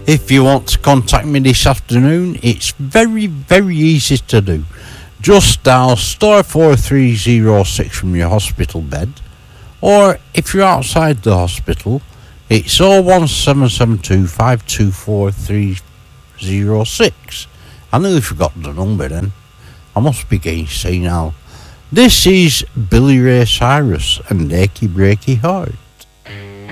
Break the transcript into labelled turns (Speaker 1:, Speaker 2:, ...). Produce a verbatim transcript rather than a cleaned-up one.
Speaker 1: If you want to contact me this afternoon, it's very, very easy to do. Just dial star four three zero six from your hospital bed, or if you're outside the hospital, it's oh one seven seven two five two four three zero six. I nearly forgot the number then. I must be getting senile. This is Billy Ray Cyrus and Achy Breaky Heart.